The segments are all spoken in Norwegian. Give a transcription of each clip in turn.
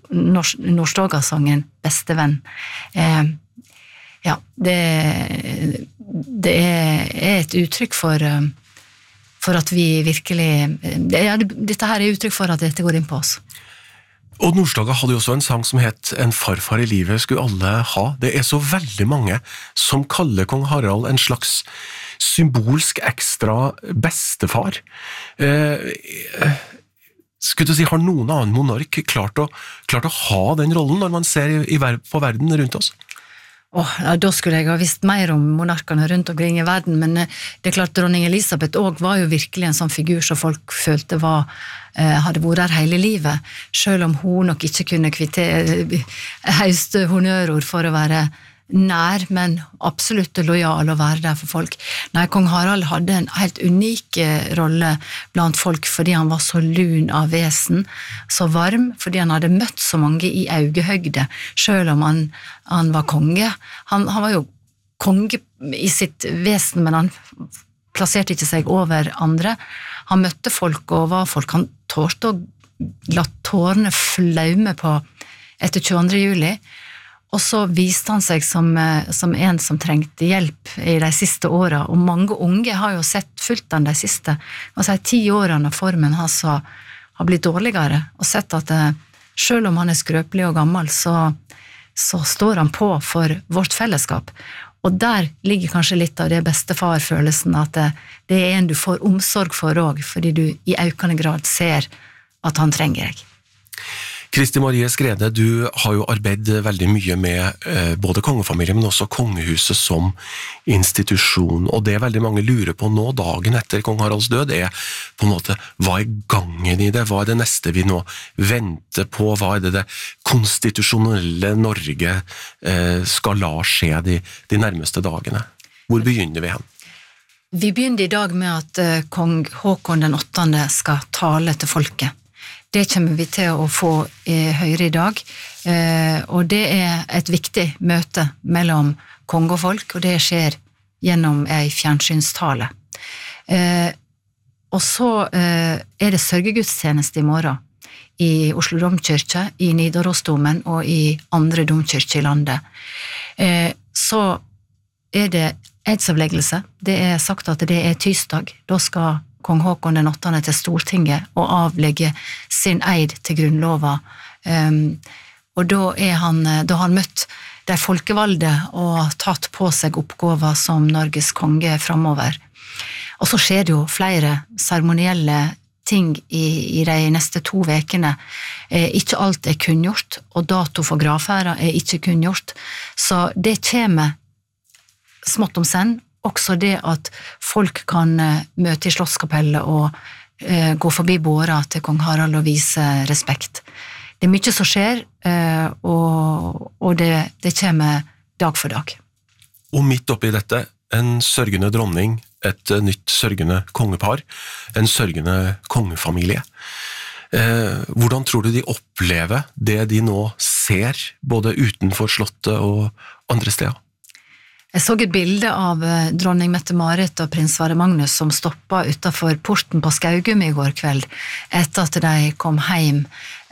Nordstoga-sangen Bestevenn. Ja, det er et uttrykk for at vi virkelig, dette her er uttrykk for at dette går inn på oss. Og Nordstoga hadde jo også en sang som het En farfar i livet skulle alle ha. Det er så veldig mange som kaller kong Harald en slags symbolsk ekstra bestefar. Skulle du si, har noen annen monark klart å ha den rollen når man ser på verden rundt oss? Da skulle jeg ha visst mer om monarkene rundt omkring i verden, men det er klart dronning Elisabeth også var jo virkelig en sånn figur som folk følte hadde vært der hele livet, selv om hun nok ikke kunne høste honnørord for å være nær, men absolutt lojal å være der for folk. Nei, kong Harald hadde en helt unik rolle blant folk fordi han var så lun av vesen, så varm, fordi han hadde møtt så mange i øyehøgde, selv om han var konge. Han var jo konge i sitt vesen, men han plasserte ikke seg over andre. Han møtte folk og var folk. Han tålte å la tårene flaume på etter 22. juli, og så viste han seg som en som trengte hjelp i de siste årene, og mange unge har jo sett fulgt den de siste, 10 årene formen hans har blitt dårligere, og sett at selv om han er skrøpelig og gammel, så står han på for vårt fellesskap. Og der ligger kanskje litt av det bestefarfølelsen, at det er en du får omsorg for også, fordi du i økende grad ser at han trenger deg. Kristi Marie Skrede, du har jo arbeidet veldig mye med både kongefamilien, men også kongehuset som institusjon, og det veldig mange lurer på nå, dagen etter kong Haralds død, på en måte, hva gangen i det? Hva det neste vi nå venter på? Hva det konstitusjonelle Norge skal la skje de nærmeste dagene? Hvor begynner vi hen? Vi begynner i dag med at kong Håkon den 8. skal tale til folket. Det kommer vi til å få høre i dag, og det er et viktig møte mellom konge og folk, og det skjer gjennom en fjernsynstale. Og så er det sørgegudstjeneste i morgen i Oslo Domkirke, i Nidarosdomen og i andre domkirker i landet. Så er det eidsavleggelse. Det er sagt at det er tirsdag. Da skal kong Håkon den 8. til Stortinget og avlegge sin eid til grunnlova. Og da har han møtt de folkevalde og tatt på seg oppgaver som Norges konge fremover. Og så skjer det jo flere seremonielle ting i de neste 2 vekene. Ikke alt er kunngjort, og dato for gravferda er ikke kunngjort. Så det kommer smått om senn. Også det at folk kan møte i Slottskapellet og gå forbi båra til kong Harald og vise respekt. Det er mye som skjer, og det kommer dag for dag. Og midt oppi dette, en sørgende dronning, et nytt sørgende kongepar, en sørgende kongefamilie. Hvordan tror du de opplever det de nå ser, både utenfor slottet og andre steder? Jeg så et bilde av dronning Mette-Marit og prins Sverre Magnus som stoppet utenfor porten på Skaugum i går kveld, etter at de kom hjem.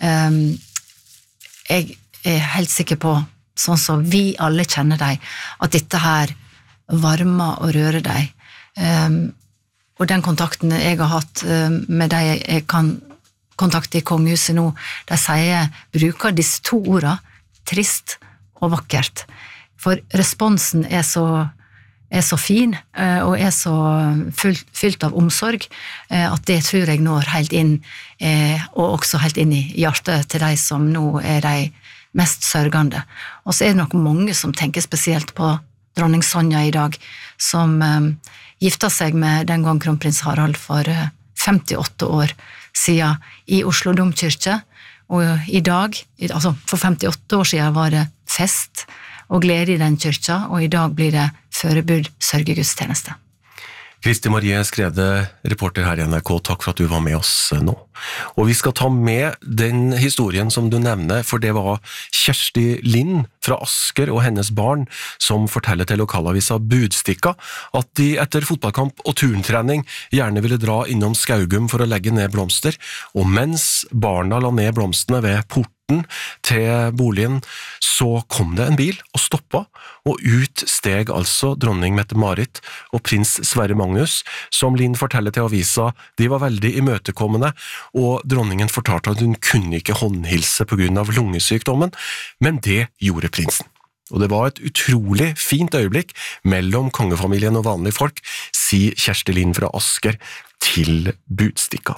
Jeg er helt sikker på, sånn som vi alle kjenner deg, at dette her varmer og rører deg. Og den kontakten jeg har hatt med deg, jeg kan kontakte i kongehuset nå, de bruker disse 2 ordene, trist og vakkert. For responsen er så fin, og er så fylt av omsorg, at det tror jeg når helt inn, og også helt inn i hjertet til de som nå er de mest sørgende. Og så er det nok mange som tenker spesielt på dronning Sonja i dag, som gifta seg med den gang kronprins Harald for 58 år siden i Oslo Domkirke, og i dag, altså for 58 år siden var det fest, og glede i den kyrkja, og i dag blir det forebud sørgegudstjeneste. Kristi Marie Skrede, reporter her i NRK, takk for at du var med oss nå. Og vi skal ta med den historien som du nevner, for det var Kjersti Lind fra Asker og hennes barn, som forteller til lokalavisa Budstikka at de etter fotballkamp og turntrening gjerne ville dra innom Skaugum for å legge ned blomster, og mens barna la ned blomstene ved porten til boligen, så kom det en bil og stoppa, og ut steg altså dronning Mette-Marit og prins Sverre Magnus, som Linn forteller til avisa. De var veldig imøtekommende, og dronningen fortalte at hun kunne ikke håndhilse på grunn av lungesykdommen, men det gjorde prinsen. Og det var et utrolig fint øyeblikk mellom kongefamilien og vanlige folk, sier Kjersti Linn fra Asker til Budstikka.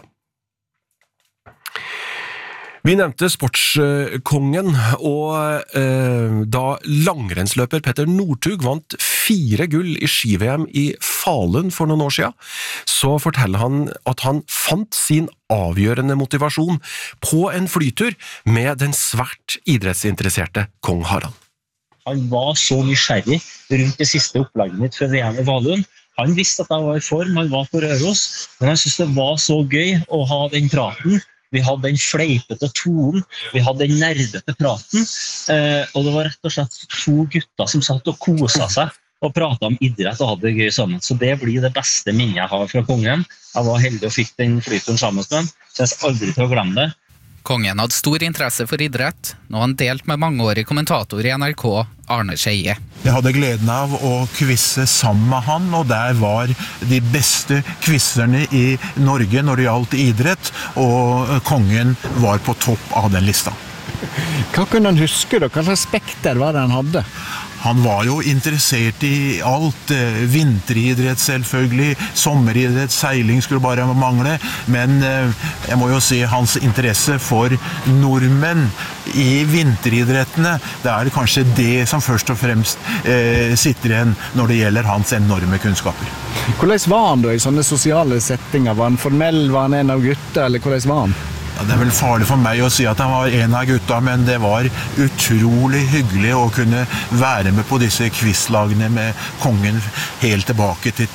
Vi nevnte sportskongen, og da langrennsløper Petter Northug vant 4 gull i ski-VM i Falun for noen år siden, så forteller han at han fant sin avgjørende motivasjon på en flytur med den svært idrettsinteresserte kong Harald. Han var så nysgjerrig rundt det siste opplaget mitt for VM i Falun. Han visste at jeg var i form, han var på Røros, men han syntes det var så gøy å ha den praten. Vi hadde den fleipete tonen, vi hadde den nerdete praten, og det var rett og slett 2 gutter som satt og koset seg og pratet om idrett og hadde det gøy sammen. Så det blir det beste minnet jeg har fra kongen. Jeg var heldig og fikk den flyturen sammen med ham, så jeg skal aldri til å glemme det. Kongen hadde stor interesse for idrett, nå han delt med mangeårig kommentator i NRK, Arne Skeie. Jeg hadde gleden av å kvisse sammen med han, og der var de beste kvisserne i Norge når det gjaldt idrett, og kongen var på topp av den lista. Hva kunne han huske da? Hva slags spekter var det han hadde? Han var jo interessert i alt, vinteridrett selvfølgelig, sommeridrett, seiling skulle bare mangle, men jeg må jo si hans interesse for nordmenn i vinteridrettene, det er kanskje det som først og fremst sitter igjen når det gjelder hans enorme kunnskaper. Hvordan var han da i sånne sosiale settinger? Var han formell, var han en av gutta, eller hvordan var han? Ja, det er vel farlig for meg å si at han var en av gutta, men det var utrolig hyggelig å kunne være med på disse quizlagene med kongen helt tilbake til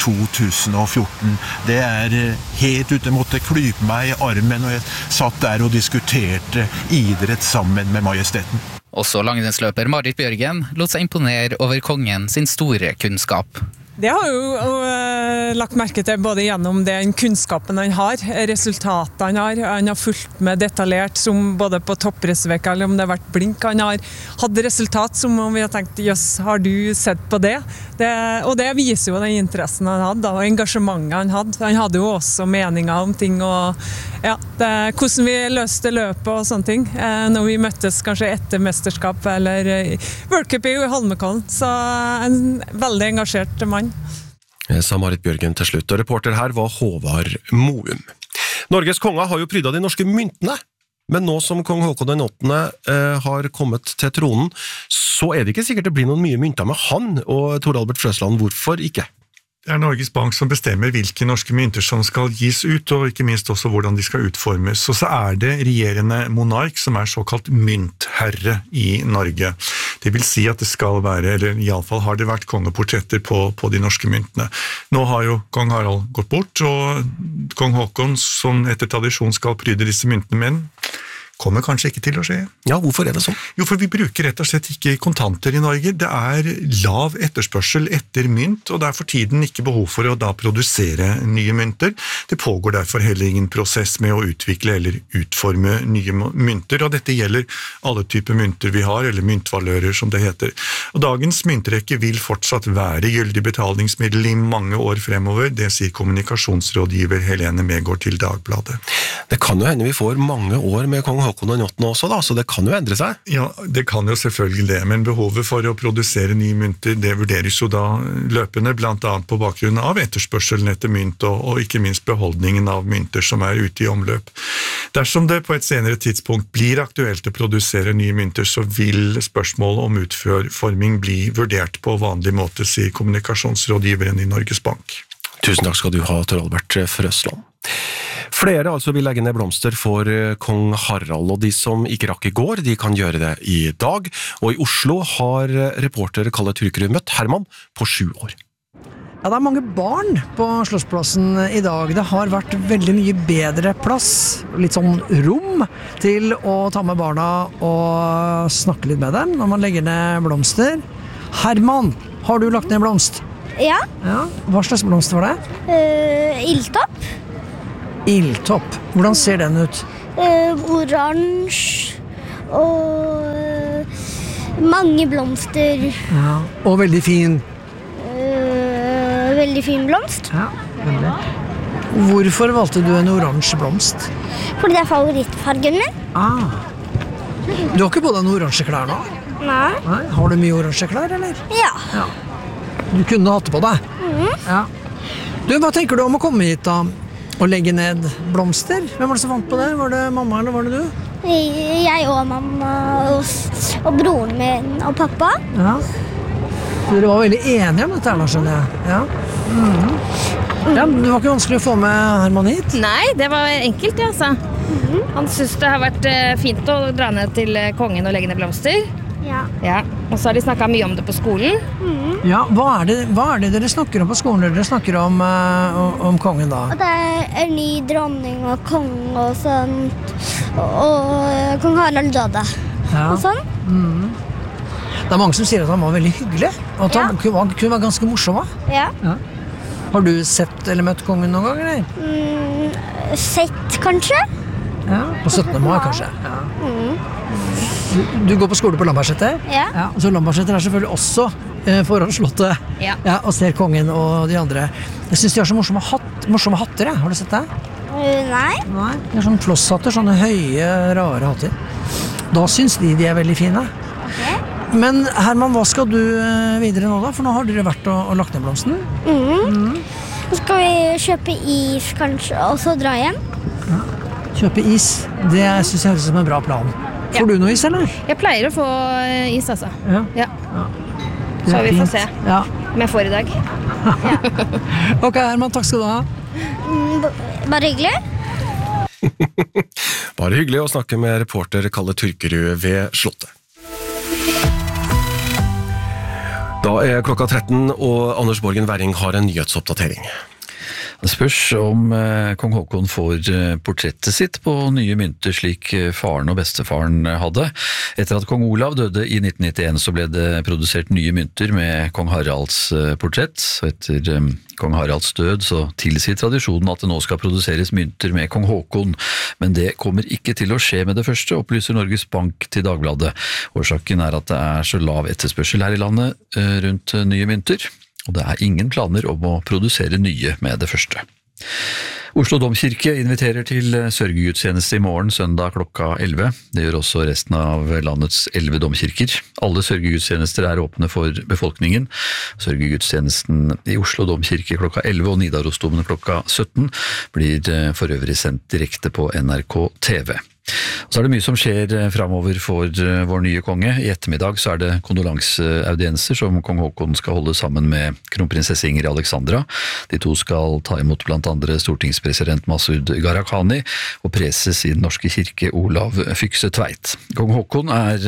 2014. Det er helt ute, jeg måtte klype meg i armen, og jeg satt der og diskuterte idrett sammen med majesteten. Også langrennsløper Marit Bjørgen lot seg imponere over kongen sin store kunnskap. Det har jo lagt merke til både gjennom den kunnskapen han har, resultatene han har fulgt med detaljert, som både på toppresveka eller om det har vært blink. Han har hatt resultat som om vi har tenkt, jøss, har du sett på det? Og det viser jo den interessen han hadde, og engasjementet han hadde. Han hadde jo også meninger om ting, og ja, hvordan vi løste løpet og sånne ting. Når vi møttes kanskje etter mesterskap eller World Cup i Holmenkollen, så en veldig engasjert mann. Sa Marit Bjørgen til slutt, og reporter her var Håvard Moum. Norges konger har jo prydda de norske myntene, men nå som kong Håkon den 8. Har kommet til tronen, så er det ikke sikkert det blir noen mye mynter med han, og Tor Albert Frøsland, hvorfor ikke? Det er Norges Bank som bestemmer hvilke norske mynter som skal gis ut, og ikke minst også hvordan de skal utformes. Og så er det regjerende monark som er såkalt myntherre i Norge. Det vil si at det skal være, eller i alle fall har det vært kongeportretter på de norske myntene. Nå har jo kong Harald gått bort, og kong Håkon, som etter tradisjon skal pryde disse myntene med, kommer kanskje ikke til å skje. Ja, hvorfor er det sånn? Jo, for vi bruker rett og slett ikke kontanter i Norge. Det er lav etterspørsel etter mynt, og det er for tiden ikke behov for å da produsere nye mynter. Det pågår derfor heller ingen prosess med å utvikle eller utforme nye mynter, og dette gjelder alle typer mynter vi har, eller myntvalører som det heter. Og dagens myntrekke vil fortsatt være gyldig betalingsmiddel i mange år fremover, det sier kommunikasjonsrådgiver Helene Megård til Dagbladet. Det kan jo hende vi får mange år med kong Håkon den 8. også da, så det kan jo endre seg. Ja, det kan jo selvfølgelig det, men behovet for å produsere nye mynter, det vurderes jo da løpende, blant annet på bakgrunn av etterspørselen etter mynt, og ikke minst beholdningen av mynter som er ute i omløp. Dersom det på et senere tidspunkt blir aktuelt å produsere nye mynter, så vil spørsmål om utforming bli vurdert på vanlig måte, sier kommunikasjonsrådgiveren i Norges Bank. Tusen takk skal du ha, Tor Albert Frøsland. Flere altså vil legge ned blomster for kong Harald, og de som ikke rakk i går, de kan gjøre det i dag. Og i Oslo har reporter Kalle Turkerud møtt Herman på 7 år. Ja, det mange barn på Slottsplassen I dag. Det har vært veldig mye bedre plass, litt sånn rom, til å ta med barna og snakke litt med dem når man legger ned blomster. Herman, har du lagt ned blomst? Ja. Hva slags blomst var det? Ildtopp. Ildtopp. Hvordan ser den ut? Oransje og mange blomster. Ja, og veldig fin. Veldig fin blomst. Ja, veldig. Hvorfor valgte du en oransje blomst? Fordi det favorittfargen min. Du har ikke på deg noen oransje klær nå? Nei. Har du mye oransje klær, eller? Ja. Du kunne hatt det på deg? Ja. Du, hva tenker du om å komme hit da? Og legge ned blomster? Hvem var det som fant på det? Var det mamma, eller var det du? Jeg og mamma og broren min og pappa. Ja. Så dere var veldig enige om dette her, skjønner jeg. Ja. Ja, det var ikke vanskelig å få med Herman hit? Nei, det var enkelt, ja, altså. Han synes det har vært fint å dra ned til kongen og legge ned blomster. Ja. Og så har de snakket mye om det på skolen. Ja, hva er det dere snakker om på skolen? Dere snakker om kongen da? At det en ny dronning og konge og sånt. Og kong Harald døde. Og sånn. Det er mange som sier at han var veldig hyggelig. Og at han kunne være ganske morsom. Ja. Har du sett eller møtt kongen noen gang, eller? Sett, kanskje? Ja, på 17. mai, kanskje. Du går på skole på Lambertseter? Ja. Så Lambertseter er selvfølgelig også foran slottet. Ja, og ser kongen og de andre. Jeg synes de har så morsomme hatter, Har du sett det? Nei. De har sånne flosshatter, sånne høye, rare hatter. Da synes de er veldig fine. Men Herman, hva skal du videre nå da? For nå har dere vært og lagt ned blomsten. Så skal vi kjøpe is kanskje, og så dra hjem. Kjøpe is, det synes jeg høres som en bra plan. Får du noe is, eller? Jeg pleier å få is, altså. Ja. Så vi får se om jeg får I dag. Ok, Herman, takk skal du ha. Bare hyggelig. Bare hyggelig å snakke med reporter Kalle Turkerud ved Slottet. Da klokka 13, og Anders Borgen Werring har en nyhetsoppdatering. Det spørs om kong Haakon får portrettet sitt på nye mynter slik faren og bestefaren hadde. Etter at kong Olav døde I 1991 så ble det produsert nye mynter med kong Haralds portrett. Og etter kong Haralds død så tilsier tradisjonen at det nå skal produseres mynter med kong Haakon. Men det kommer ikke til å skje med det første, opplyser Norges Bank til Dagbladet. Årsaken at det så lav etterspørsel her I landet rundt nye mynter. Og det ingen planer om å produsere nye med det første. Oslo Domkirke inviterer til sørgegudstjeneste I morgen, søndag klokka 11. Det gjør også resten av landets 11 domkirker. Alle sørgegudstjenester åpne for befolkningen. Sørgegudstjenesten I Oslo Domkirke klokka 11 og Nidarosdomen klokka 17 blir for øvrig sendt direkte på NRK TV. Så det mye som skjer fremover for vår nye konge. I ettermiddag så det kondolanseaudienser som kong Haakon skal holde sammen med kronprinsesse Ingrid Alexandra. De to skal ta imot blant andre stortingspresident Masud Gharahkhani og preses I Den norske kirke Olav Fykse Tveit. Kong Haakon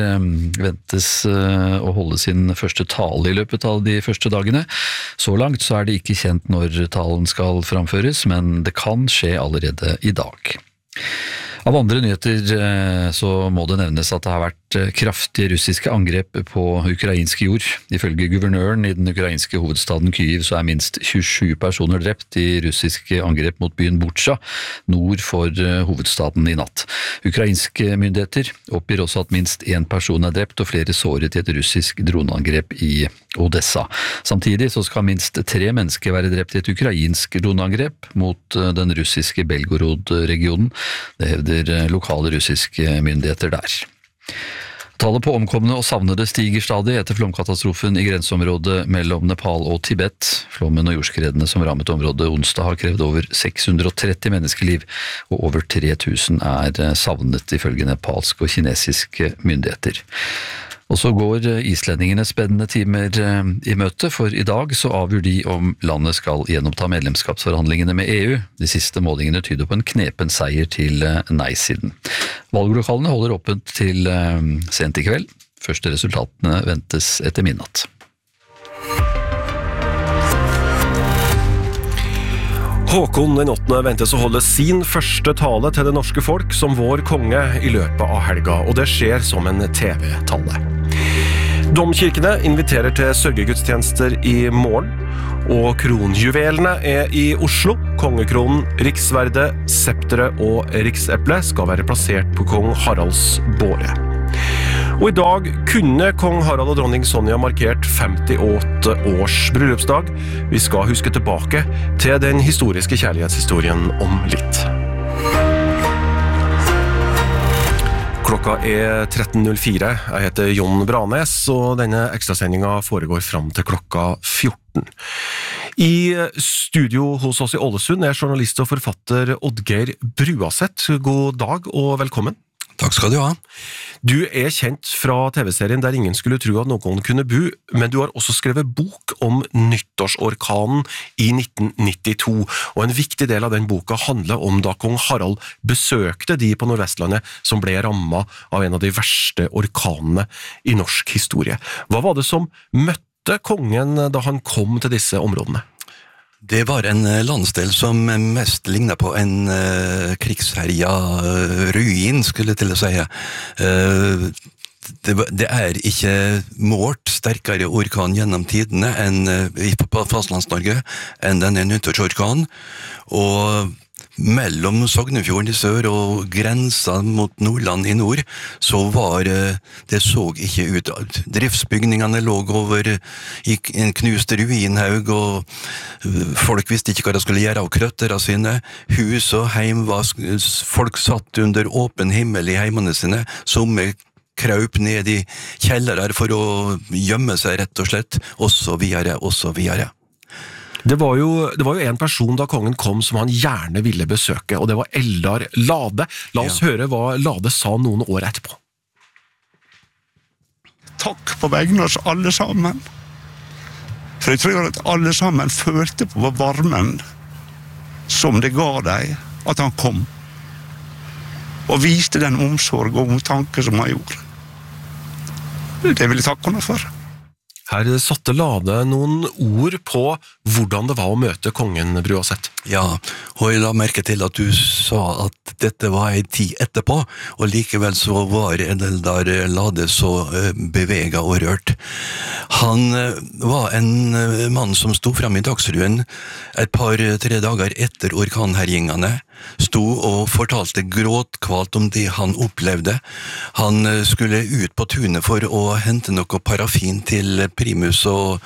ventes å holde sin første tale I løpet av de første dagene. Så langt så det ikke kjent når talen skal framføres, men det kan skje allerede I dag. Av andre nyheter så må det nevnes at det har vært kraftige russiske angrep på ukrainsk jord. Ifølge guvernøren I den ukrainske hovedstaden Kyiv så minst 27 personer drept I russiske angrep mot byen Butsja, nord for hovedstaden I natt. Ukrainske myndigheter oppgir også at minst en person drept og flere såret I et russisk droneangrep I Odessa. Samtidig så skal minst 3 mennesker være drept I et ukrainsk droneangrep mot den russiske Belgorod-regionen. Det hevder lokale russiske myndigheter der. Tallet på omkomne og savnede stiger stadig etter flomkatastrofen I grenseområdet mellom Nepal og Tibet. Flommen og jordskredene som rammet området onsdag har krevd over 630 menneskeliv, og over 3000 savnet ifølge nepalske og kinesiske myndigheter. Og så går islendingene spennende timer I møte, for I dag så avgjør de om landet skal gjenoppta medlemskapsforhandlingene med EU. De siste målingene tyder på en knepen seier til nei-siden. Valglokalene holder åpent til sent I kveld. Første resultatene ventes etter midnatt. Håkon den 8. ventes å holde sin første tale til det norske folk som vår konge i løpet av helga, og det skjer som en TV-tale. Domkirkene inviterer til sørgegudstjenester i morgen, og kronjuvelene i Oslo. Kongekronen, riksverde, septeret og rikseple skal være plassert på kong Haralds båre. Og i dag kunne kong Harald og dronning Sonja markert 58 års bryllupsdag. Vi skal huske tilbake til den historiske kjærlighetshistorien om litt. Klokka 13.04. Jeg heter Jon Branes, og denne ekstrasendingen foregår fram til klokka 14. I studio hos oss i Ålesund journalist og forfatter Oddgeir Bruaseth. God dag og velkommen. Takk skal du ha. Du kjent fra TV-serien Der ingen skulle tro at noen kunne bo, men du har også skrevet bok om nyttårsorkanen i 1992, og en viktig del av den boka handler om da kong Harald besøkte de på Nordvestlandet som ble rammet av en av de verste orkanene i norsk historie. Hva var det som møtte kongen da han kom til disse områdene? Det var en landsdel som mest lignet på en krigsherja ruin, skulle jeg til å si. Det ikke målt sterkere orkan gjennom tidene på fastlands-Norge enn denne nyttårsorkan, og mellom Sognefjorden i sør og grensa mot Nordland i nord, så var det så ikke ut. Driftsbygningene lå over i en knust ruinhaug, og folk visste ikke hva de skulle gjøre av krøtterne sine. Hus og heim folk satt under åpen himmel i heimene sine, som kraup ned i kjellere for å gjemme seg rett og slett, og så videre, og så videre. Det var jo en person da kongen kom som han gjerne ville besøke, og det var Eldar Lade. La oss høre hva Lade sa noen år etterpå. Takk på vegne av oss alle sammen. For jeg tror at alle sammen følte på varmen som det ga deg at han kom. Og viste den omsorg og omtanke som han gjorde. Det vil jeg takke henne for. Her satte Lade noen ord på hvordan det var å møte kongen, Bruaseth. Ja, og jeg la merke til at du sa at dette var en tid etterpå, og likevel så var Eldar Lade så beveget og rørt. Han var en mann som sto frem i Dagsrevyen et par-tre dager etter orkanherjingene, sto og fortalte gråtkvalt om det han opplevde. Han skulle ut på tunet for å hente noe parafin til primus og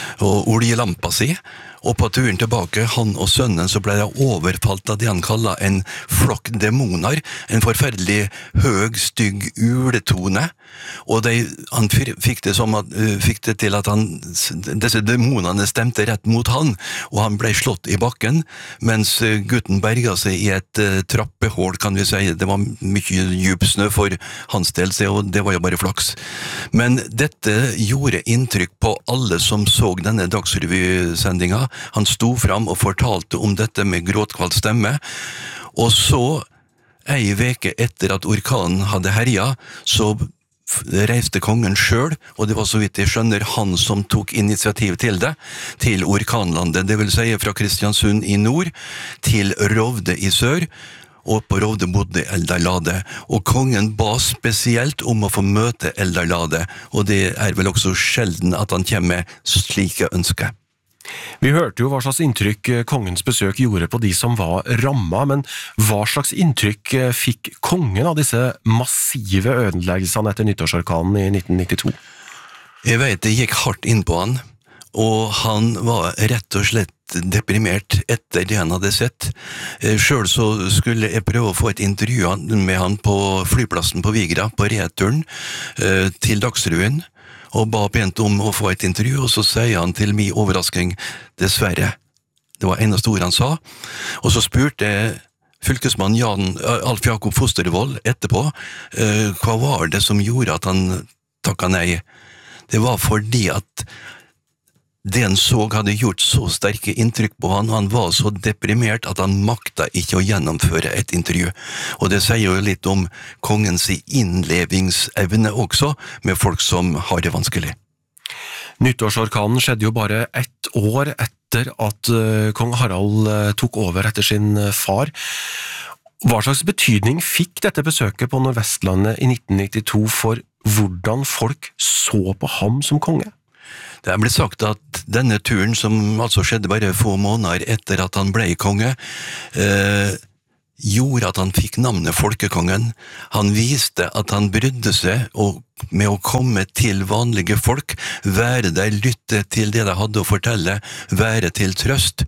oljelampa si, og på turen tilbake, han og sønnen, så ble det overfalt av det han kallet en flokk demoner, en forferdelig høg, stygg uletone, og han fikk det til at disse demonene stemte rett mot han, og han ble slått i bakken, mens gutten berget seg i et trappehål, kan vi si. Det var mye djup snø for hans del, og det var jo bare flaks. Men dette gjorde inntrykk på alle som så denne Dagsrevy-sendinga. Han sto fram og fortalte om dette med gråtkvalt stemme, og så, ei veke etter at orkanen hadde herja, så reiste kongen selv, og det var så vidt jeg skjønner han som tok initiativ til det, til orkanlandet, det vil si fra Kristiansund i nord til Rovde i sør, og på Rovde bodde Eldar Lade, og kongen ba spesielt om å få møte Eldar Lade, og det vel også sjelden at han kommer med slike ønsker. Vi hørte jo hva slags inntrykk kongens besøk gjorde på de som var rammet, men hva slags inntrykk fikk kongen av disse massive ødeleggelsene etter nyttårsorkanen i 1992? Jeg vet det gikk hardt inn på han, og han var rett og slett deprimert etter det han hadde sett. Selv så skulle jeg prøve å få et intervju med han på flyplassen på Vigra, på returen til Dagsrevyen, og ba pent om å få et intervju, og så sier han til min overrasking, dessverre. Det var eneste ord han sa, og så spurte fylkesmann Alf Jakob Fostervold etterpå, hva var det som gjorde at han takket nei? Det var fordi at det han så hadde gjort så sterke inntrykk på han, og han var så deprimert at han makta ikke å gjennomføre et intervju. Og det sier jo litt om kongens innlevingsevne også, med folk som har det vanskelig. Nyttårsorkanen skjedde jo bare 1 år etter at kong Harald tok over etter sin far. Hva slags betydning fikk dette besøket på Nordvestlandet i 1992 for hvordan folk så på ham som konge? Det ble sagt at denne turen, som altså skjedde bare få måneder etter at han ble konge, gjorde at han fikk navnet Folkekongen. Han viste at han brydde seg med å komme til vanlige folk, være der, lytte til det de hadde å fortelle, være til trøst.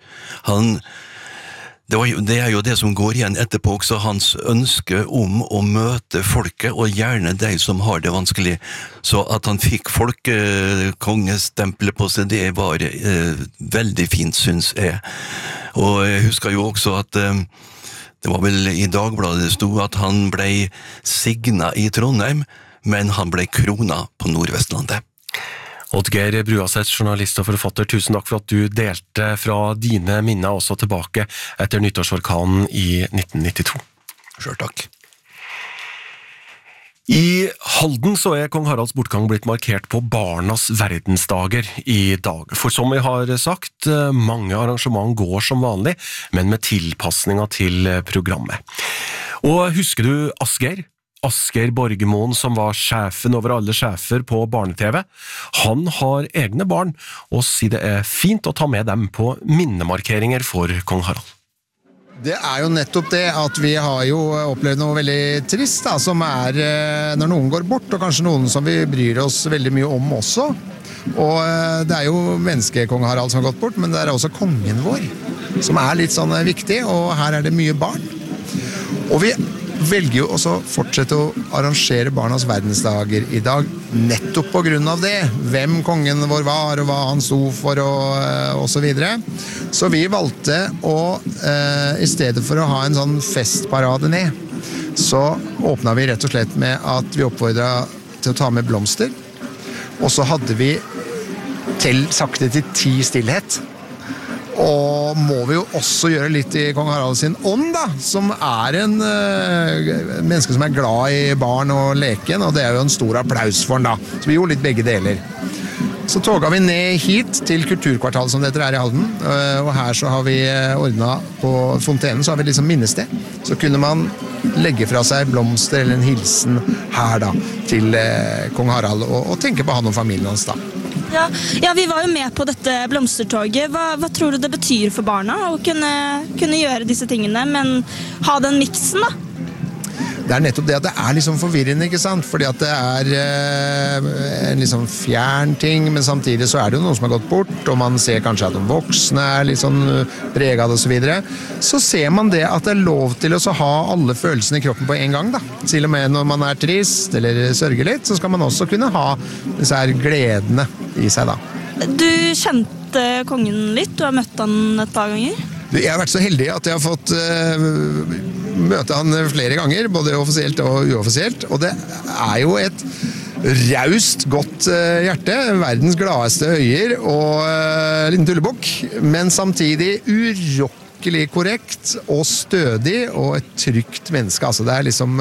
Det er jo det som går igjen etterpå også, hans ønske om å møte folket, og gjerne de som har det vanskelig. Så at han fikk folkekongestempelet på seg, det var veldig fint, synes jeg. Og jeg husker jo også at det var vel i Dagbladet det stod at han ble signet i Trondheim, men han ble krona på Nordvestlandet. Oddgeir Bruaseth, journalist og forfatter, tusen takk for at du delte fra dine minner også tilbake etter nyttårsorkanen i 1992. Selv takk. I Halden så kong Haralds bortgang blitt markert på Barnas verdensdager i dag. For som vi har sagt, mange arrangement går som vanlig, men med tilpasninger til programmet. Og husker du Asgeir Borgermoen, som var sjefen over alle sjefer på barne-TV? Han har egne barn, og sier det fint å ta med dem på minnemarkeringer for kong Harald. Det jo nettopp det at vi har jo opplevd noe veldig trist, da, som når noen går bort, og kanskje noen som vi bryr oss veldig mye om også. Og det jo menneskekong Harald som har gått bort, men det også kongen vår, som litt sånn viktig, og her det mye barn. Og vi velger jo også å fortsette å arrangere Barnas verdensdager i dag, nettopp på grunn av det. Hvem kongen vår var, og hva han sto for, og så videre. Så vi valgte å, i stedet for å ha en sånn festparade ned, så åpnet vi rett og slett med at vi oppfordret til å ta med blomster, og så hadde vi sakte til 10 stillhet. Og må vi jo også gjøre litt i kong Harald sin ånd, da, som en menneske som glad i barn og leken, og det jo en stor applaus for han da. Så vi gjorde litt begge deler. Så toget vi ned hit til Kulturkvartalet, som det heter i Halden, og her så har vi ordnet på fontenen, så har vi liksom minnested. Så kunne man legge fra seg blomster eller en hilsen her da, til kong Harald, og tenke på han og familien hans da. Ja, vi var jo med på dette blomstertoget. Hva tror du det betyr for barna å kunne gjøre disse tingene, men ha den miksen da? Det nettopp det at det liksom forvirrende, ikke sant? Fordi at det en liksom fjern ting, men samtidig så det jo noen som har gått bort, og man ser kanskje at de voksne litt sånn preget av det og så videre. Så ser man det at det lov til å ha alle følelsene i kroppen på en gang da. Til og med når man trist eller sørger litt, så skal man også kunne ha disse her gledene i seg da. Du kjente kongen litt, du har møtt han et par ganger? Jeg har vært så heldig at jeg har fått møte han flere ganger, både offisielt og uoffisielt, og det jo et raust, godt hjerte, verdens gladeste øyer og liten tullebukk, men samtidig urokkelig korrekt og stødig og et trygt menneske. Altså det liksom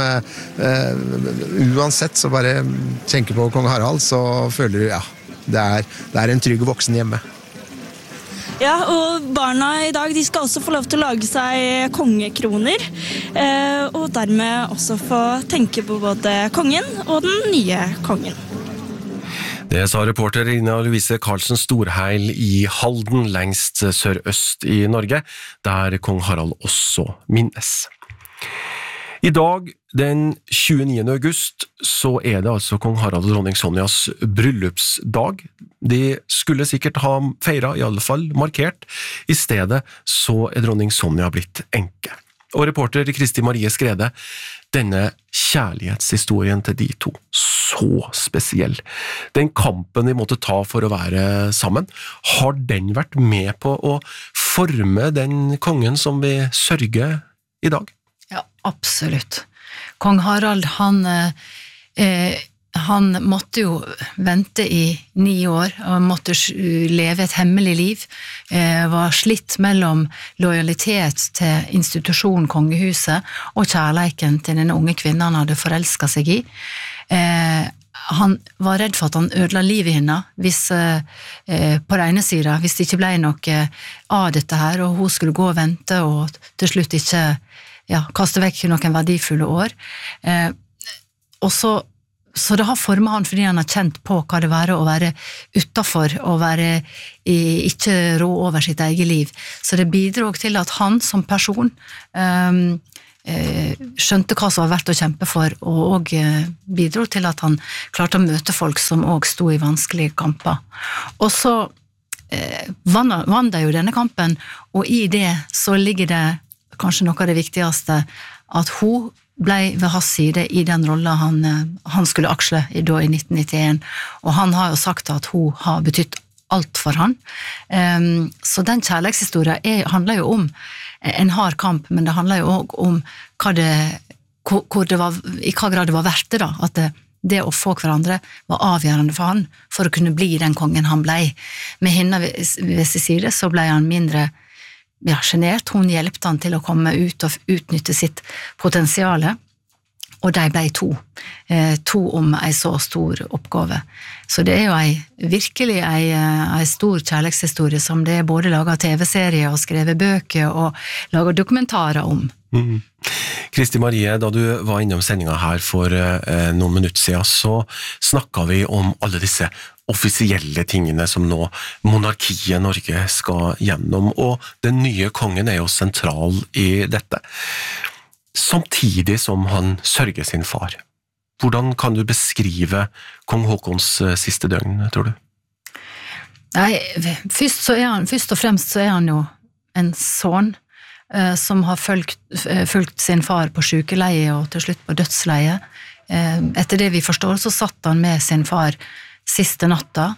uansett så bare tenker på kong Harald, så føler du, ja, det en trygg voksen hjemme. Ja, og barna i dag, de skal også få lov til å lage seg kongekroner, og dermed også få tenke på både kongen og den nye kongen. Det sa reporter Ina Louise Karlsen Storheil i Halden, lengst sørøst i Norge, der kong Harald også minnes. I dag, den 29. august, så det altså kong Harald og dronning Sonjas bryllupsdag. De skulle sikkert ha feiret, i alle fall markert. I stedet så dronning Sonja blitt enke. Og reporter Kristi Marie Skrede, denne kjærlighetshistorien til de to, så spesiell. Den kampen de måtte ta for å være sammen, har den vært med på å forme den kongen som vi sørger i dag? Ja, absolutt. Kong Harald, han måtte jo vente i 9 år, og måtte leve et hemmelig liv, var slitt mellom lojalitet til institusjonen kongehuset og kjærleiken til denne unge kvinnen han hadde forelsket seg i. han var redd for at han ødela livet henne hvis, på den ene siden, hvis det ikke ble noe av dette her, og hun skulle gå og vente og til slutt ikke kaste vekk noen verdifulle år. Og så det har formet han fordi han har kjent på hva det var å være utenfor og ikke rå over sitt eget liv. Så det bidrog til at han som person skjønte hva som var verdt å kjempe for, og bidro til at han klarte å møte folk som også sto i vanskelige kamper. Og så vann de jo denne kampen, og i det så ligger det kanskje noe av det viktigste, at hun ble ved hans side i den rollen han skulle aksle i 1991, og han har jo sagt at hun har betydd alt for han. Så den kjærlighetshistorien handler jo om en hard kamp, men det handler jo også om i hva grad det var verdt det da, at det å få hverandre var avgjørende for han, for å kunne bli den kongen han ble. Med henne ved sin side så ble han mindre genert, hun hjelpte han til å komme ut og utnytte sitt potensiale, og de ble to om en så stor oppgave. Så det jo virkelig en stor kjærlighetshistorie som det både laget TV-serier og skrevet bøker og laget dokumentarer om. Kristi Marie, da du var innom sendingen her for noen minutter siden, så snakket vi om alle disse offisielle tingene som nå monarkiet Norge skal gjennom, og den nye kongen jo sentral i dette. Samtidig som han sørger sin far. Hvordan kan du beskrive kong Håkons siste døgn, tror du? Nei, først og fremst så han jo en son som har fulgt sin far på sykeleie og til slutt på dødsleie. Etter det vi forstår, så satt han med sin far siste natta,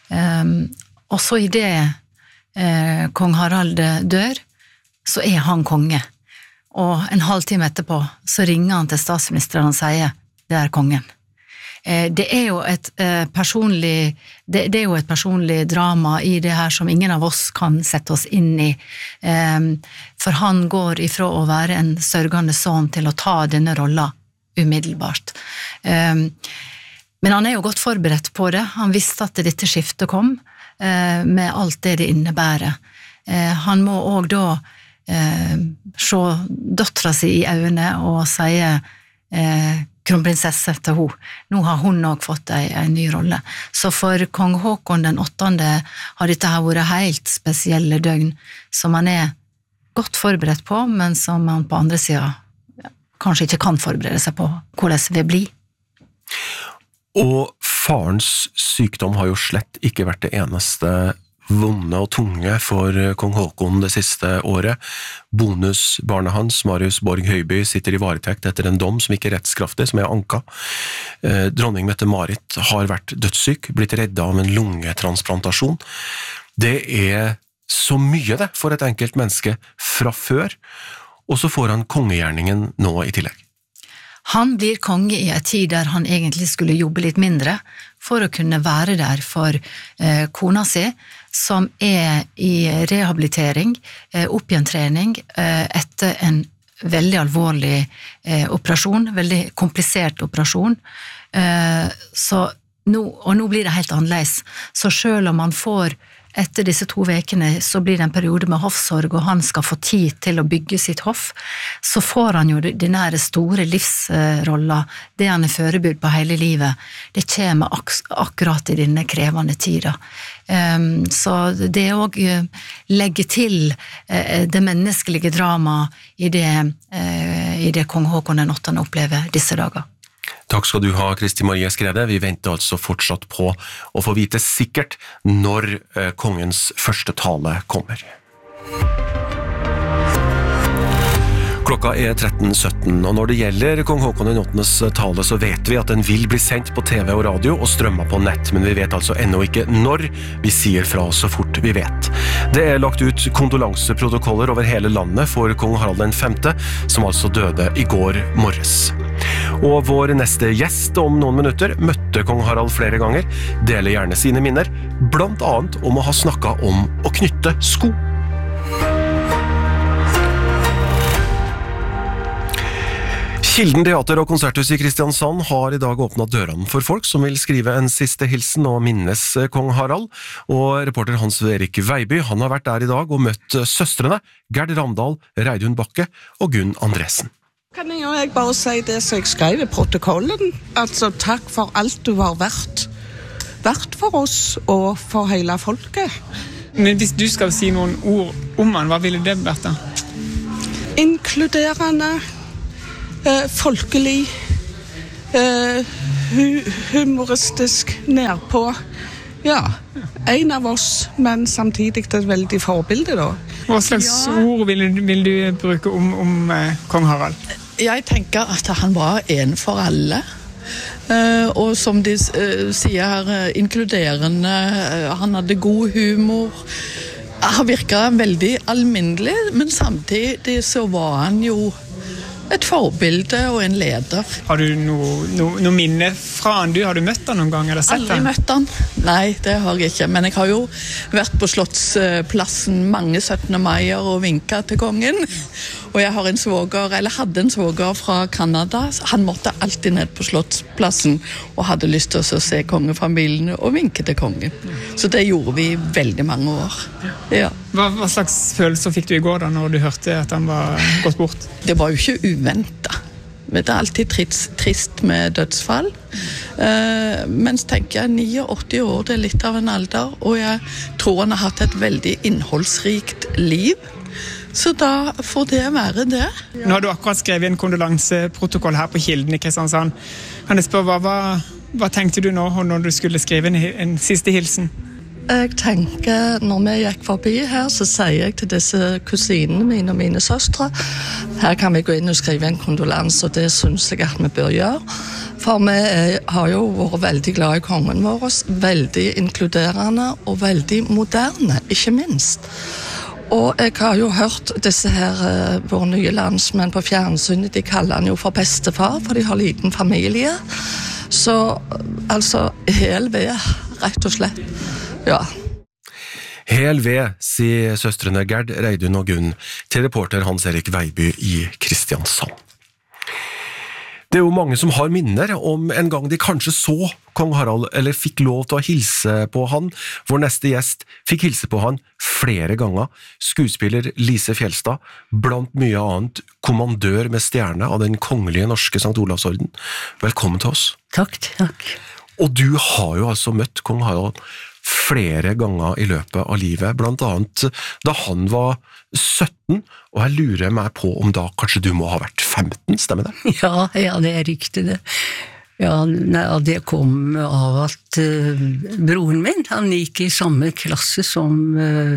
og så i det kong Harald dør, så han konge. Og en halvtime etterpå så ringer han til statsministeren og sier det kongen. Det jo et personlig det jo et personlig drama i det her som ingen av oss kan sette oss inn i, for han går ifra å være en sørgende son til å ta denne rollen umiddelbart. Men han jo godt forberedt på det, han visste at dette skiftet kom, med alt det innebærer. Han må også da se døtra si i øynene og sier kronprinsesse til henne. Nå har hun også fått en ny rolle. Så for kong Håkon den 8. har dette her vært helt spesielle døgn, som han godt forberedt på, men som han på andre siden kanskje ikke kan forberede seg på hvordan det vil bli. Og farens sykdom har jo slett ikke vært det eneste vonde og tunge for kong Håkon det siste året. Bonusbarnet hans, Marius Borg Høiby, sitter i varetekt etter en dom som ikke rettskraftig, som anka. Dronning Mette-Marit har vært dødssyk, blitt reddet av en lungetransplantasjon. Det så mye det for et enkelt menneske fra før, og så får han kongegjerningen nå i tillegg. Han blir konge i en tid der han egentlig skulle jobbe litt mindre for å kunne være der for kona si, som i rehabilitering, oppgjentrening, etter en veldig alvorlig operasjon, veldig komplisert operasjon. Nå blir det helt annerledes. Så selv om han får etter disse 2 vekene så blir det en periode med hoffsorg, og han skal få tid til å bygge sitt hoff, så får han jo denne store livsrollen, det han forberedt på hele livet. Det kommer akkurat i denne krevende tida. Så det også legger til det menneskelige drama i det kong Håkon den 8. opplever disse dager. Takk skal du ha, Kristi Marie Skrede. Vi venter altså fortsatt på å få vite sikkert når kongens første tale kommer. Klokka 13:17, og når det gjelder kong Håkon den 8. tale, så vet vi at den vil bli sendt på TV og radio og strømmet på nett, men vi vet altså ennå ikke når. Vi sier fra så fort vi vet. Det lagt ut kondolanseprotokoller over hele landet for kong Harald den 5., som altså døde i går morges. Og vår neste gjest om noen minutter møtte kong Harald flere ganger, deler gjerne sine minner, blant annet om å ha snakket om å knytte sko. Kilden teater- og konserthus i Kristiansand har i dag åpnet dørene for folk som vil skrive en siste hilsen og minnes kong Harald. Og reporter Hans Erik Veiby, han har vært der i dag og møtt søstrene Gerd Ramdal, Reidun Bakke og Gunn Andresen. Kan jeg bare si det som jeg skrev i protokollen? Altså, takk for alt du har vært for oss og for hele folket. Men hvis du skal si noen ord om han, hva ville det vært da? Inkluderende, folkelig, humoristisk, nærpå. Ja, en av oss, men samtidig et veldig forbilde da. Hva slags ord vil du bruke om kong Harald? Jeg tenker at han var en for alle. Og som de sier her, inkluderende, han hadde god humor. Han virket veldig alminnelig, men samtidig så var han jo et forbilde og en leder. Har du noe minne fra han? Har du møtt han noen gang, eller sett han? Aldri møtt han. Nei, det har jeg ikke. Men jeg har jo vært på Slottsplassen mange 17. maier og vinket til kongen. Og jeg har hadde en svoger fra Kanada. Han måtte alltid ned på Slottsplassen og hadde lyst til å se kongefamilien og vinke til kongen. Så det gjorde vi veldig mange år. Ja. Hva slags følelser fikk du i går da, når du hørte at han var gått bort? Det var jo ikke uventet. Det er alltid trist med dødsfall. Mens tenker jeg 89 år, det er litt av en alder, og jeg tror han har hatt et veldig innholdsrikt liv. Så da får det være det. Nå har du akkurat skrevet en kondolanseprotokoll her på Kilden i Kristiansand. Kan jeg spørre, hva tenkte du nå når du skulle skrive en siste hilsen? Jeg tenker, når vi gikk forbi her, så sier jeg til disse kusinene mine og mine søstre, her kan vi gå inn og skrive en kondolans, og det synes jeg at vi bør gjøre. For vi har jo vært veldig glad i kongen vår, veldig inkluderende og veldig moderne, ikke minst. Og jeg har jo hørt disse her, våre nye landsmenn på fjernsynet, de kaller han jo for bestefar, for de har liten familie. Så altså, hel ved, rett og slett. Ja. Hel ved, sier søstrene Gerd, Reidun og Gunn til reporter Hans Erik Veiby i Kristiansand. Det er jo mange som har minner om en gang de kanskje så kong Harald, eller fikk lov til å hilse på han. Vår neste gjest fikk hilse på han flere ganger. Skuespiller Lise Fjelstad, blant mye annet kommandør med stjerne av den kongelige norske Sankt Olavsorden. Velkommen til oss. Takk. Og du har jo altså møtt kong Harald flere ganger i løpet av livet, blant annet da han var 17, og jeg lurer meg på om da kanskje du må ha vært 15, stemmer det? Ja, det er riktig det. Ja, det kom av at broren min, han gikk i samme klasse som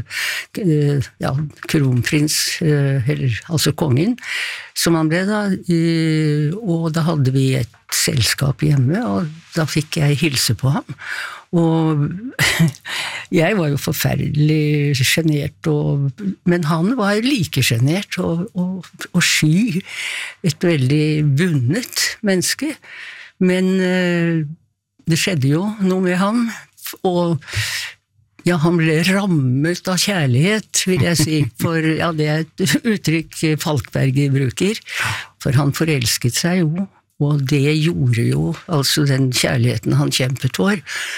kronprins, altså kongen, som han ble da, og da hadde vi et selskap hjemme, og da fikk jeg hilse på ham. Og jeg var jo forferdelig genert, men han var like genert og sky, et veldig bundet menneske. Men det skjedde jo noe med ham, og ja, han ble rammet av kjærlighet, vil jeg si, for ja, det er et uttrykk Falkberg bruker, for han forelsket seg jo. Og det gjorde jo, altså den kjærligheten han kjempet for,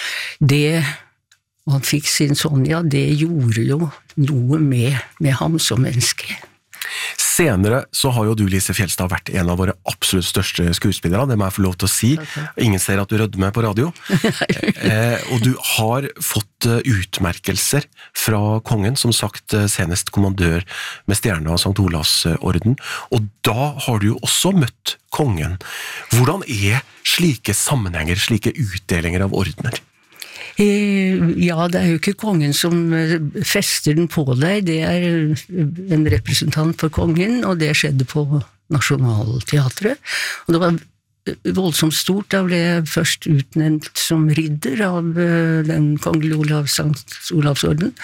og han fikk sin Sonja, det gjorde jo noe med ham som menneske. Senere så har jo du, Lise Fjelstad, vært en av våre absolutt største skuespillere, det må jeg få lov til å si. Ingen ser at du rødmer på radio. Og du har fått utmerkelser fra kongen, som sagt senest kommandør med stjerne av Sankt Olavsorden, og da har du jo også møtt kongen. Hvordan er slike sammenhenger, slike utdelinger av ordener? Ja, det er jo ikke kongen som fester den på deg, det er en representant for kongen, og det skjedde på Nationaltheatret. Og det var voldsomt stort, da ble jeg først utnevnt som ridder av den kongelige Olavsorden.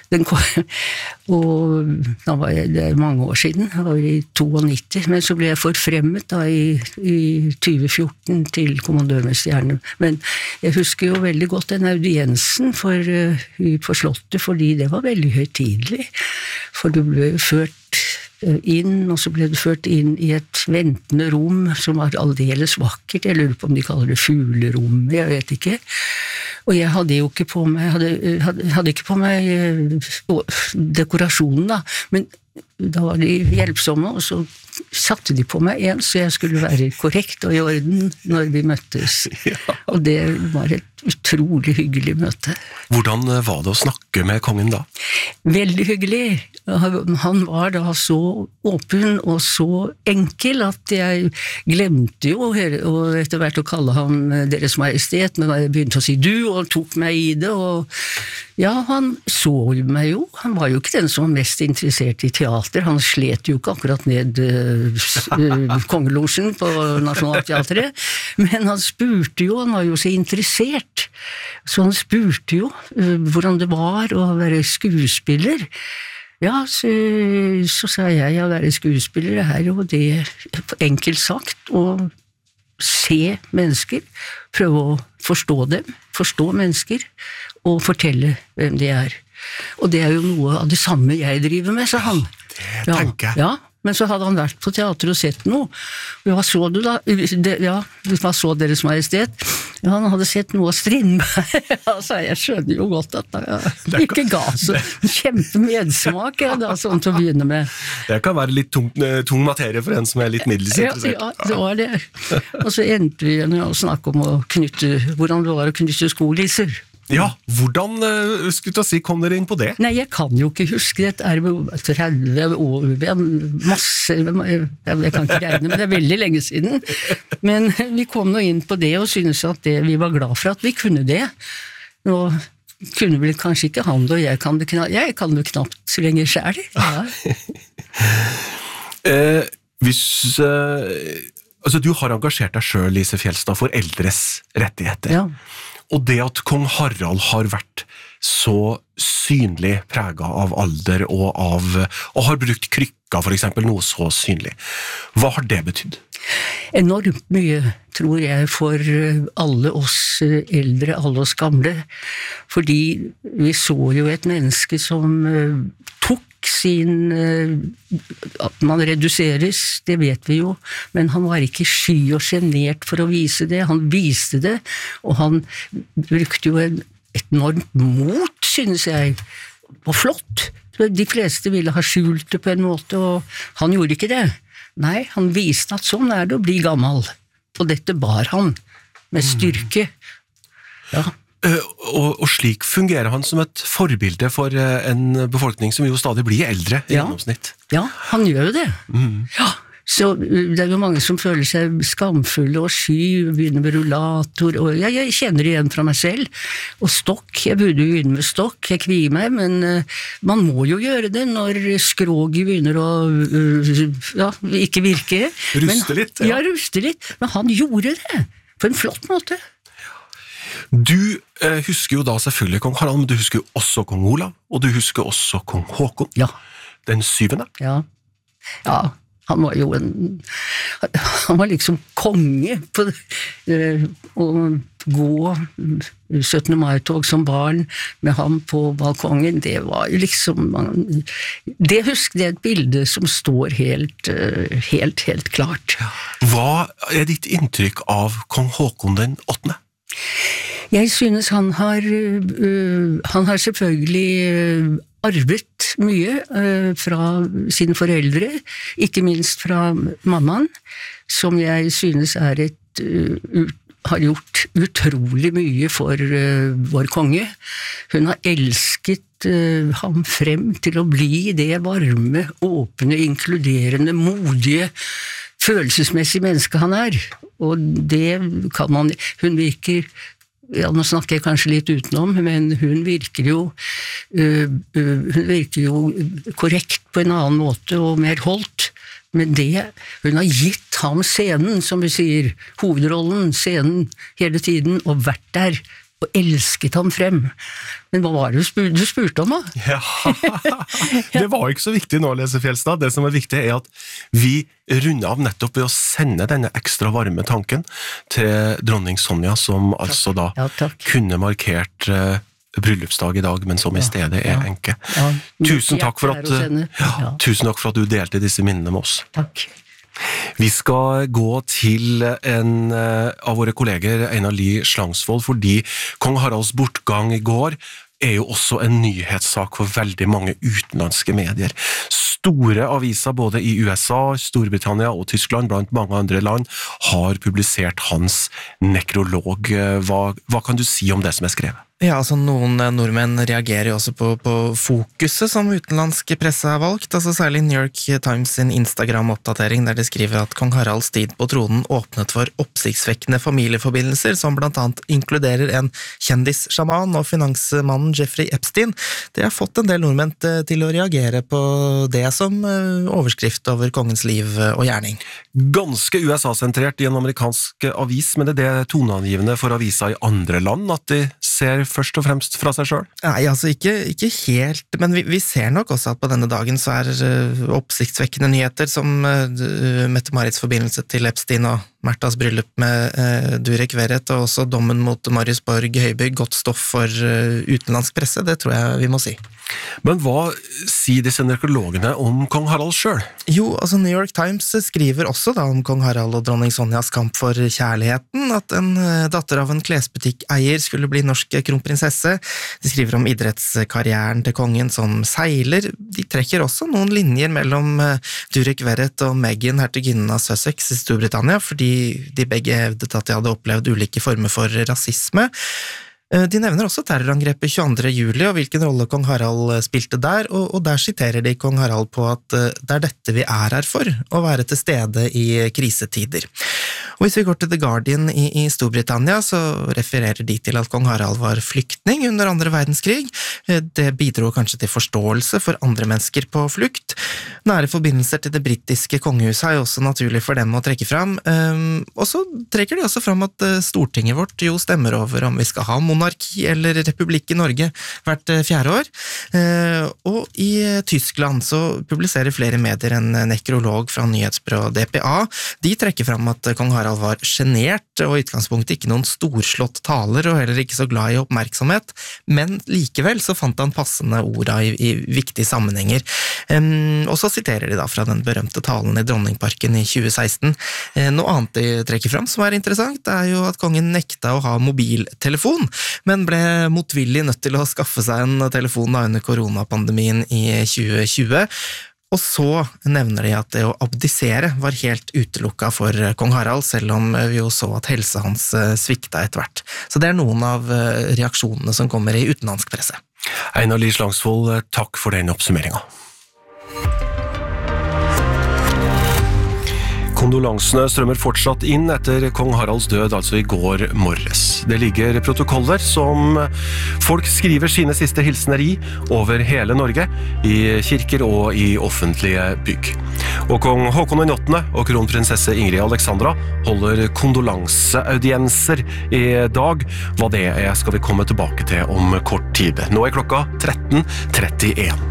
Og da var det mange år siden, det var i 92, men så ble jeg forfremmet da i 2014 til kommandør med stjerne. Men jeg husker jo veldig godt den audiensen på Slottet, fordi det var veldig høytidelig, for du ble ført inn, og så ble det ført inn i et ventende rom som var aldeles vakkert. Jeg lurer på om de kaller det fuglerom, jeg vet ikke. Og jeg hadde jo ikke på meg, hadde ikke på meg dekorasjonen da, men da var de hjelpsomme, og så satte de på meg en, så jeg skulle være korrekt og i orden når vi møttes. Og det var et utrolig hyggelig møte. Hvordan var det å snakke med kongen da? Veldig hyggelig. Han var da så åpen og så enkel at jeg glemte jo og etter hvert å kalle ham Deres Majestet, men jeg begynte å si du og tok meg i det, og ja, han så meg jo. Han var jo ikke den som var mest interessert i teater. Han slet jo ikke akkurat ned kongelosjen på Nationaltheatret, men han spurte jo, han var jo så interessert, så han spurte jo hvordan det var å være skuespiller. Ja, så sa jeg å være skuespiller her, og det enkelt sagt, å se mennesker, prøve å forstå dem, forstå mennesker, og fortelle hvem de er. Og det er jo noe av det samme jeg driver med, sa han. Det tenker jeg. Ja, men så hadde han vært på teater og sett noe. Hva så du da? Hva så Deres Majestet? Ja, han hadde sett noe av Strindberg. Altså, jeg skjønner jo godt at det ikke ga så kjempemedsmak, da, sånn til å begynne med. Det kan være litt tung materie for en som er litt middels interessert. Ja, det var det. Og så endte vi med å snakke om hvordan det var å knytte skolisser. Ja, hvordan skulle du si, kom dere inn på det? Nei, jeg kan jo ikke huske det, 30 år, masse, jeg kan ikke regne, men det er veldig lenge siden. Men vi kom nå inn på det og synes at vi var glad for at vi kunne det. Nå kunne vel kanskje ikke han, og jeg kan det knapt så lenge selv. Ja. Altså, du har engasjert deg selv, Lise Fjelstad, for eldres rettigheter. Ja. Og det at kong Harald har vært så synlig preget av alder og har brukt krykka for eksempel, noe så synlig. Hva har det betydd? Enormt mye, tror jeg, for alle oss eldre, alle oss gamle. Fordi vi så jo et menneske som tok at man reduseres, det vet vi jo, men han var ikke sky og genert for å vise det, han viste det, og han brukte jo et enormt mot, synes jeg, og flott. De fleste ville ha skjult det på en måte, og han gjorde ikke det. Nei, han viste at sånn er det å bli gammel, og dette bar han med styrke. Ja. Og slik fungerer han som et forbilde for en befolkning som jo stadig blir eldre i gjennomsnitt. Ja, han gjør jo det. Ja, så det er jo mange som føler seg skamfulle og sky, begynner med rullator, og jeg kjenner det igjen fra meg selv. Og stokk, jeg burde jo begynne med stokk, jeg kvier meg, men man må jo gjøre det når skroget begynner å ikke virke. Ruste litt. Ja, ruste litt, men han gjorde det på en flott måte. Du husker jo da selvfølgelig kong Harald, men du husker jo også kong Olav, og du husker også kong Håkon. Ja. Den 7. Ja, han var jo han var liksom konge på å gå 17. mai-tog som barn med ham på balkongen. Det var jo liksom, det er et bilde som står helt klart. Hva er ditt inntrykk av kong Håkon den 8.? Jeg synes han har selvfølgelig arvet mye fra sine foreldre, ikke minst fra mammaen, som jeg synes har gjort utrolig mye for vår konge. Hun har elsket ham frem til å bli det varme, åpne, inkluderende, modige, følelsesmessig menneske han er. Og det kan hun virker, nå snakker jeg kanskje litt utenom, men hun virker jo korrekt på en annen måte og mer holdt, men det hun har gitt ham scenen, som vi sier, hovedrollen, scenen hele tiden, og vært der og elsket ham frem. Men hva var det du spurte om da? Ja, det var ikke så viktig nå, Lise Fjelstad. Det som er viktig er at vi runder av nettopp ved å sende denne ekstra varme tanken til dronning Sonja, som altså da kunne markert bryllupsdag I dag, men som I stedet enke. Tusen takk for at du delte disse minnene med oss. Takk. Vi skal gå til en av våre kolleger, Einar Lie Slangsvold, fordi kong Haralds bortgang I går jo også en nyhetssak for veldig mange utenlandske medier. Store aviser både I USA, Storbritannia og Tyskland, blant mange andre land, har publisert hans nekrolog. Hva kan du si om det som skrevet? Ja, altså noen nordmenn reagerer jo også på fokuset som utenlandsk presse har valgt, altså særlig New York Times sin Instagram-oppdatering der de skriver at kong Haralds tid på tronen åpnet for oppsiktsvekkende familieforbindelser som blant annet inkluderer en kjendissjaman og finansmannen Jeffrey Epstein. Det har fått en del nordmenn til å reagere på det som overskrift over kongens liv og gjerning. Ganske USA-sentrert I en amerikansk avis, men det toneangivende for aviser I andre land at de ser først og fremst fra seg selv? Nei, altså ikke helt, men vi ser nok også at på denne dagen så oppsiktsvekkende nyheter som Mette-Marits forbindelse til Epstein og Märthas bryllup med Durek Verrett og også dommen mot Marius Borg Høibygg godt stoff for utenlandsk presse, det tror jeg vi må si. Men hva sier disse nekrologene om kong Harald selv? Jo, altså New York Times skriver også da om kong Harald og dronning Sonjas kamp for kjærligheten, at en datter av en klesbutikk-eier skulle bli norsk kronprinsesse. De skriver om idrettskarrieren til kongen som seiler. De trekker også noen linjer mellom Durek Verrett og Meghan, hertuginnen av Sussex I Storbritannia, fordi de begge hevdet at de hadde opplevd ulike former for rasisme. De nevner også terrorangrepet 22. juli og hvilken rolle kong Harald spilte der, og der siterer de kong Harald på at det dette vi her for, å være til stede I krisetider. Og hvis vi går til The Guardian I Storbritannia, så refererer de til at kong Harald var flyktning under andre verdenskrig. Det bidro kanskje til forståelse for andre mennesker på flukt. Nære forbindelser til det britiske kongehuset også naturlig for dem å trekke fram. Og så trekker de også fram at Stortinget vårt jo stemmer over om vi skal ha monarki eller republikk I Norge hvert 4. år. Og I Tyskland så publiserer flere medier en nekrolog fra nyhetsbyrå DPA. De trekker fram at kong Harald var genert og I utgangspunktet ikke noen storslått taler og heller ikke så glad I oppmerksomhet, men likevel så fant han passende orda I viktige sammenhenger. Og så siterer de da fra den berømte talen I Dronningparken I 2016. Noe annet de trekker fram som interessant jo at kongen nekta å ha mobiltelefon, men ble motvillig nødt til å skaffe seg en telefon da under koronapandemien I 2020. Og så nevner de at det å abdisere var helt utelukket for kong Harald, selv om vi jo så at helse hans svikta etter hvert. Så det noen av reaksjonene som kommer I utenlandsk presse. Einar Lie Slangsvold, takk for den oppsummeringen. Kondolansene strømmer fortsatt inn etter kong Haralds død, altså I går morges. Det ligger protokoller som folk skriver sine siste hilsener I over hele Norge, I kirker og I offentlige bygg. Og kong Håkon 8. og kronprinsesse Ingrid Alexandra holder kondolanseaudienser I dag. Hva det skal vi komme tilbake til om kort tid. Nå klokka 13:31.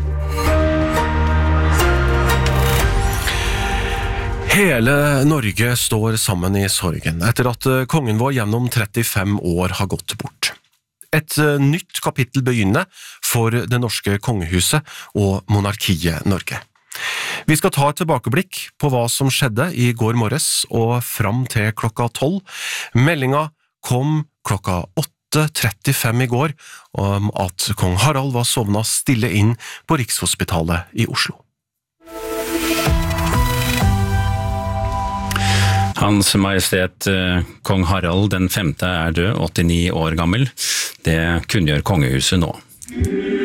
Hele Norge står sammen I sorgen etter at kongen vår gjennom 35 år har gått bort. Et nytt kapittel begynner for det norske kongehuset og monarkiet Norge. Vi skal ta et tilbakeblikk på hva som skjedde I går morges og fram til klokka 12. Meldinga kom klokka 8:35 I går om at kong Harald var sovnet stille inn på Rikshospitalet I Oslo. Hans Majestet Kong Harald den 5. død, 89 år gammel. Det kunngjør kongehuset nå.